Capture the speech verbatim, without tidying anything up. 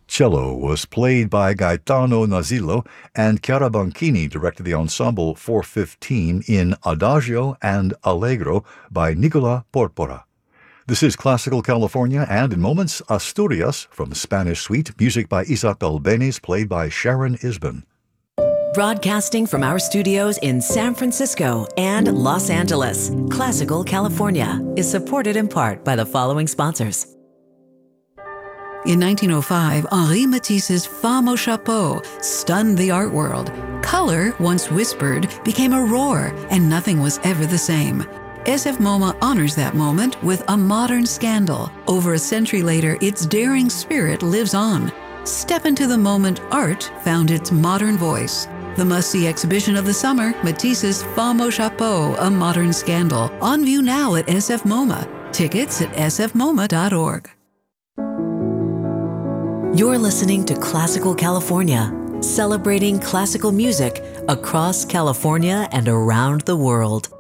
Cello was played by Gaetano Nazillo, and Chiara Banchini directed the ensemble four fifteen in Adagio and Allegro by Nicola Porpora. This is Classical California, and in moments, Asturias from the Spanish Suite, music by Isaac Albéniz, played by Sharon Isbin. Broadcasting from our studios in San Francisco and Los Angeles, Classical California is supported in part by the following sponsors. In nineteen oh five, Henri Matisse's Femme au Chapeau stunned the art world. Color, once whispered, became a roar, and nothing was ever the same. S F MoMA honors that moment with a modern scandal. Over a century later, its daring spirit lives on. Step into the moment art found its modern voice. The must-see exhibition of the summer, Matisse's Femme au Chapeau, A Modern Scandal. On view now at S F MoMA. Tickets at s f moma dot org. You're listening to Classical California, celebrating classical music across California and around the world.